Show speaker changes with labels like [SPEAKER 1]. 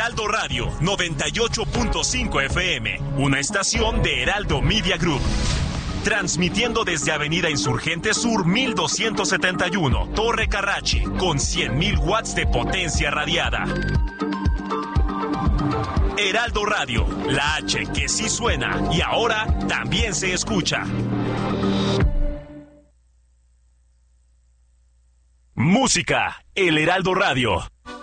[SPEAKER 1] Heraldo Radio 98.5 FM, una estación de Heraldo Media Group. Transmitiendo desde Avenida Insurgente Sur 1271, Torre Carrachi, con 100.000 watts de potencia radiada. Heraldo Radio, la H que sí suena y ahora también se escucha. Música, el Heraldo Radio.